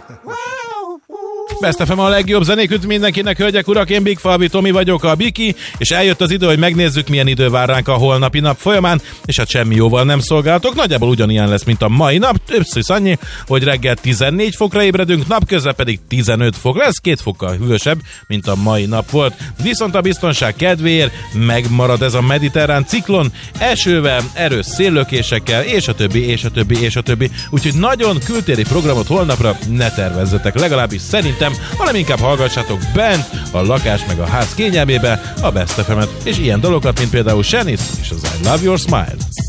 Best FM a legjobb zenék, üdv mindenkinek, hölgyek, urak, én Big Falvi Tomi vagyok, a Biki, és eljött az idő, hogy megnézzük, milyen idő vár ránk a holnapi nap folyamán, és hát semmi jóval nem szolgáltok, nagyjából ugyanilyen lesz, mint a mai nap, többször annyi, hogy reggel 14 fokra ébredünk, napközben pedig 15 fok lesz, 2 fokkal hűvösebb, mint a mai nap volt. Viszont a biztonság kedvéért megmarad ez a mediterrán ciklon, esővel, erős széllökésekkel, és a többi. Úgyhogy nagyon kültéri programot holnapra ne tervezzetek, legalábbis szerintem, hanem inkább hallgassátok bent, a lakás meg a ház kényelmébe a Best FM-et, és ilyen dalokat, mint például Shanice és az I Love Your Smile.